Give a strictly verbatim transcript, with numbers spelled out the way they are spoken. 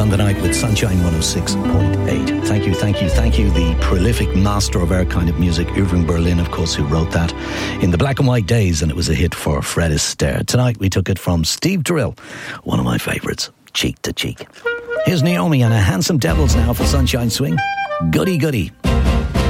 Sunday night with Sunshine one oh six point eight. Thank you, thank you, thank you. The prolific master of our kind of music, Irving Berlin, of course, who wrote that in the black and white days, and it was a hit for Fred Astaire. Tonight we took it from Steve Drill, one of my favourites, Cheek to Cheek. Here's Naomi and a Handsome Devils now for Sunshine Swing. Goody goody.